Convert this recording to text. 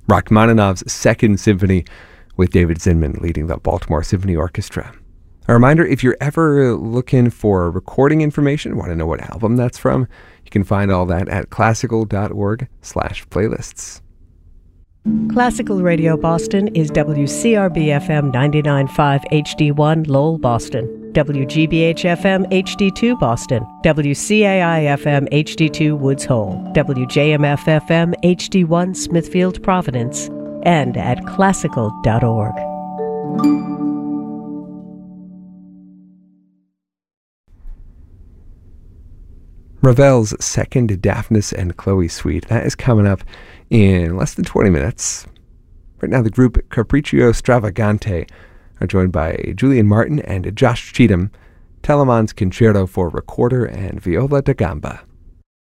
Rachmaninoff's Second Symphony with David Zinman leading the Baltimore Symphony Orchestra. A reminder, if you're ever looking for recording information, want to know what album that's from, you can find all that at classical.org/playlists. Classical Radio Boston is WCRB-FM 99.5 HD1 Lowell, Boston, WGBH-FM HD2 Boston, WCAI-FM HD2 Woods Hole, WJMF-FM HD1 Smithfield, Providence, and at classical.org. Ravel's second Daphnis and Chloe suite, that is coming up in less than 20 minutes. Right now, the group Capriccio Stravagante are joined by Julian Martin and Josh Cheatham, Telemann's Concerto for Recorder and Viola da Gamba.